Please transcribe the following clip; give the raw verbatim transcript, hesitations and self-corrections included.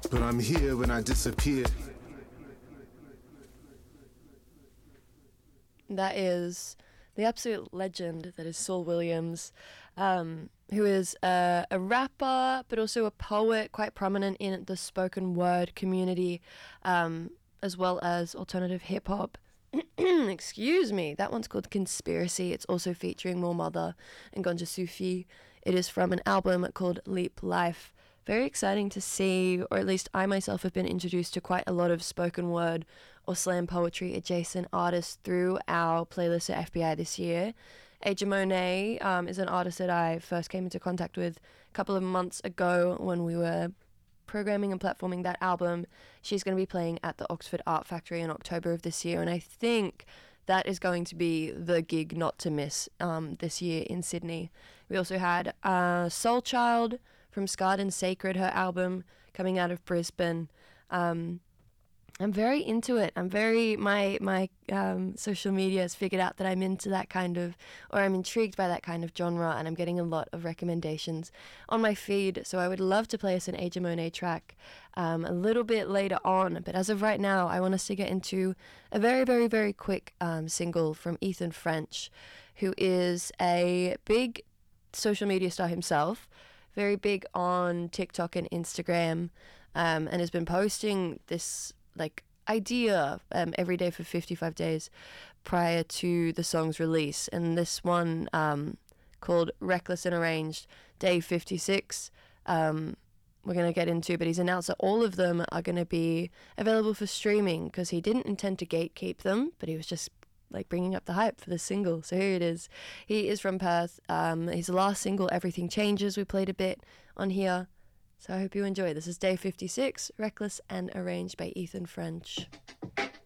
but I'm here when I disappear. That is the absolute legend that is Saul Williams, um, who is a, a rapper but also a poet, quite prominent in the spoken word community, um, as well as alternative hip hop. Excuse me. That one's called Conspiracy. It's also featuring More Mother and Gonja Sufi. It is from an album called Leap Life. Very exciting to see, or at least I myself have been introduced to quite a lot of spoken word or slam poetry adjacent artists through our playlist at F B I this year. Aja Monet um, is an artist that I first came into contact with a couple of months ago when we were programming and platforming that album. She's going to be playing at the Oxford Art Factory in October of this year, and I think that is going to be the gig not to miss um, this year in Sydney. We also had uh, Soul Child from Scarred and Sacred, her album, coming out of Brisbane. Um, I'm very into it. I'm very, my my um, social media has figured out that I'm into that kind of, or I'm intrigued by that kind of genre, and I'm getting a lot of recommendations on my feed. So I would love to play us an Aja Monet track um, a little bit later on. But as of right now, I want us to get into a very, very, very quick um, single from Ethan French, who is a big social media star himself, very big on TikTok and Instagram, um, and has been posting this like idea um, every day for fifty-five days prior to the song's release. And this one um, called Reckless and Arranged, day fifty-six, um, we're going to get into, but he's announced that all of them are going to be available for streaming because he didn't intend to gatekeep them, but he was just like bringing up the hype for the single. So here it is. He is from Perth. Um, his last single, Everything Changes, we played a bit on here. So I hope you enjoy. This is day fifty-six, Reckless and Arranged by Ethan French.